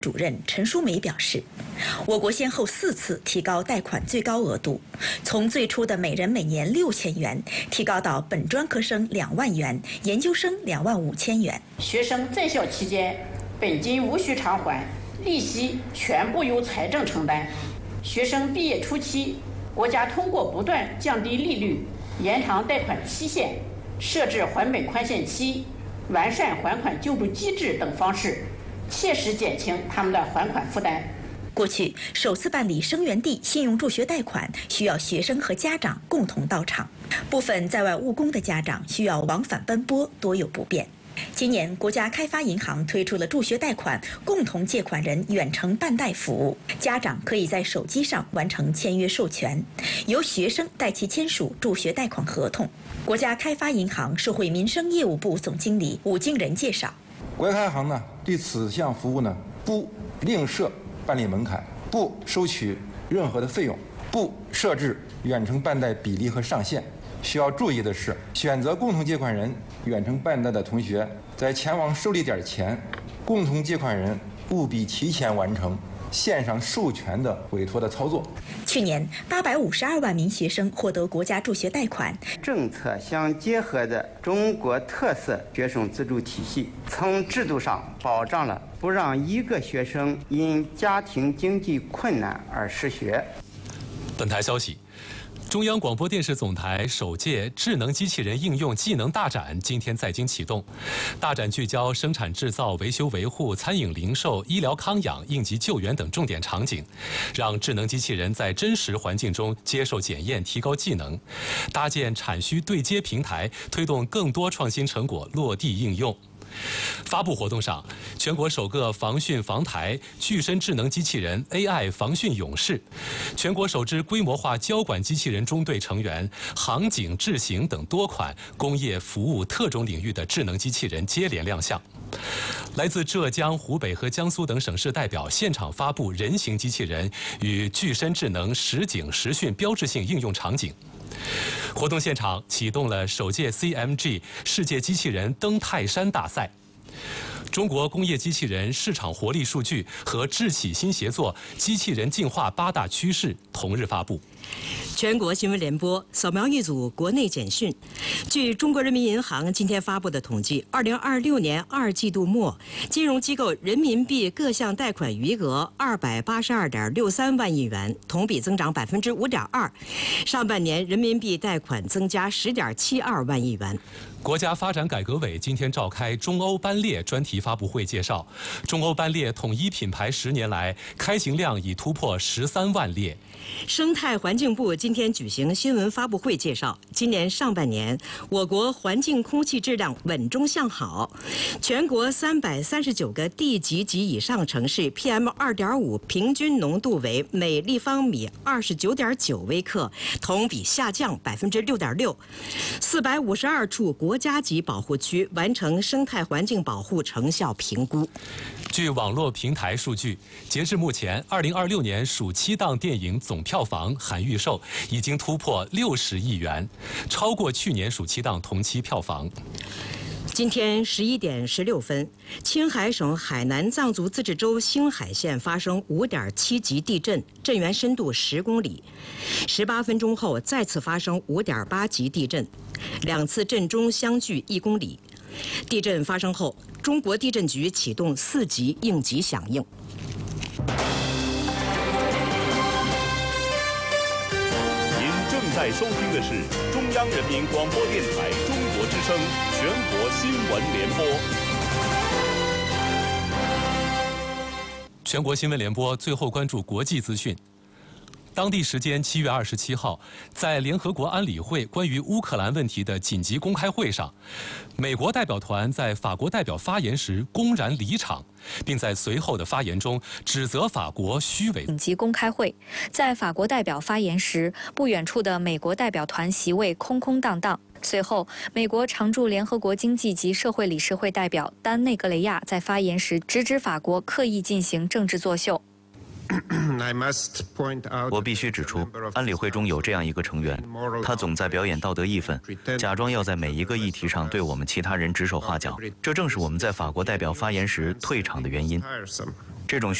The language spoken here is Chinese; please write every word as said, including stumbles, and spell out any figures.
主任陈淑梅表示，我国先后四次提高贷款最高额度，从最初的每人每年六千元，提高到本专科生两万元，研究生两万五千元。 学生在校期间，本金无需偿还，利息全部由财政承担。学生毕业初期，国家通过不断降低利率、延长贷款期限、设置还本宽限期、完善还款救助机制等方式，切实减轻他们的还款负担。 过去首次办理生源地信用助学贷款需要学生和家长共同到场，部分在外务工的家长需要往返奔波，多有不便。今年，国家开发银行推出了助学贷款共同借款人远程办贷服务，家长可以在手机上完成签约授权，由学生代其签署助学贷款合同。国家开发银行社会民生业务部总经理武敬仁介绍， 国家开发银行呢对此项服务呢不另设办理门槛，不收取任何的费用，不设置远程办贷比例和上限。需要注意的是，选择共同借款人远程办贷的同学，在前往受理点前，共同借款人务必提前完成线上授权的委托的操作。 去年，八百五十二万名学生获得国家助学贷款。 政策相结合的中国特色学生资助体系，从制度上保障了不让一个学生因家庭经济困难而失学。 本台消息。中央广播电视总台首届智能机器人应用技能大展今天在京启动。大展聚焦生产制造、维修维护、餐饮零售、医疗康养、应急救援等重点场景，让智能机器人在真实环境中接受检验，提高技能，搭建产需对接平台，推动更多创新成果落地应用。发布活动上，全国首个防汛防台具身智能机器人 A I 防汛勇士，全国首支规模化交管机器人中队成员，航警、智行等多款工业服务特种领域的智能机器人接连亮相。来自浙江、湖北和江苏等省市代表现场发布人形机器人与具身智能实警实训标志性应用场景。活动现场启动了首届 C M G 世界机器人登泰山大赛。中国工业机器人市场活力数据和智启新协作机器人进化八大趋势同日发布。 全国新闻联播扫描一组国内简讯。据中国人民银行今天发布的统计，二零二六年二季度末，金融机构人民币各项贷款余额二百八十二点六三万亿元，同比增长百分之五点二。上半年人民币贷款增加十点七二万亿元。 国家发展改革委今天召开中欧班列专题发布会，介绍中欧班列统一品牌十年来开行量已突破十三万列。 生态环境部今天举行新闻发布会，介绍今年上半年我国环境空气质量稳中向好，全国三百三十九个地级及以上城市 P M 二点五 平均浓度为每立方米二十九点九微克，同比下降百分之六点六。四百五十二处国家级保护区完成生态环境保护成效评估。 据网络平台数据，截至目前，二零二六年暑期档电影总票房含预售已经突破六十亿元，超过去年暑期档同期票房。 今天十一点十六分，青海省海南藏族自治州兴海县发生五点七级地震，震源深度十公里。十八分钟后再次发生五点八级地震，两次震中相距一公里。地震发生后，中国地震局启动四级应急响应。 您正在收听的是中央人民广播电台中国之声全国新闻联播。 全国新闻联播最后关注国际资讯。当地时间七月二十七号，在联合国安理会关于乌克兰问题的紧急公开会上，美国代表团在法国代表发言时公然离场，并在随后的发言中指责法国虚伪。 紧急公开会，在法国代表发言时，不远处的美国代表团席位空空荡荡。随后，美国常驻联合国经济及社会理事会代表丹内格雷亚在发言时直指法国刻意进行政治作秀。 我必须指出，安理会中有这样一个成员，他总在表演道德义愤，假装要在每一个议题上对我们其他人指手画脚。这正是我们在法国代表发言时退场的原因。 这种